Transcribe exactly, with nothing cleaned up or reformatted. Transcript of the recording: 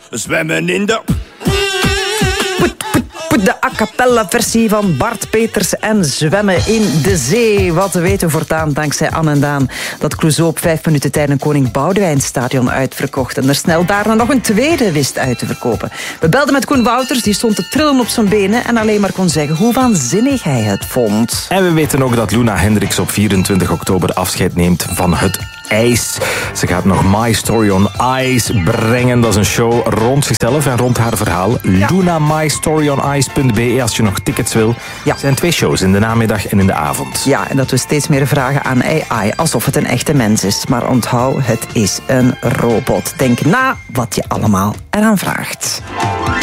zwemmen in de... De a cappella versie van Bart Peters en Zwemmen in de Zee. Wat weten we voortaan dankzij Anne en Daan dat Clouseau op vijf minuten tijd een Koning Boudewijnstadion uitverkocht en er snel daarna nog een tweede wist uit te verkopen. We belden met Koen Wouters, die stond te trillen op zijn benen en alleen maar kon zeggen hoe waanzinnig hij het vond. En we weten ook dat Luna Hendricks op vierentwintig oktober afscheid neemt van het ijs. Ze gaat nog My Story on Ice brengen. Dat is een show rond zichzelf en rond haar verhaal. Ja. Luna My Story on Ice punt b e als je nog tickets wil. Ja. Er zijn twee shows, in de namiddag en in de avond. Ja, en dat we steeds meer vragen aan A I, alsof het een echte mens is. Maar onthoud, het is een robot. Denk na wat je allemaal eraan vraagt.